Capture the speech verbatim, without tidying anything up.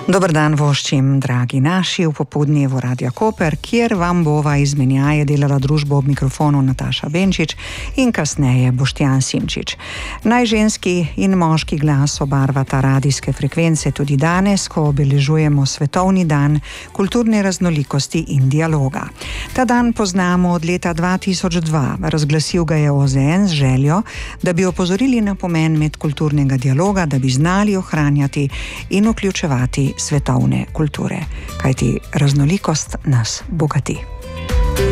Dober dan voščim, dragi naši, v popodnevu Radia Koper, kjer vam bova izmenjaje delala družbo ob mikrofonu Nataša Benčič in kasneje Boštjan Simčič. Naj ženski in moški glas obarvata radijske frekvence tudi danes, ko obeležujemo Svetovni dan kulturne raznolikosti in dialoga. Ta dan poznamo od leta dva tisoč dva. Razglasil ga je O Z N z željo, da bi opozorili na pomen medkulturnega dialoga, da bi znali ohranjati in vključevati svetovne kulture, kajti raznolikost nas bogati.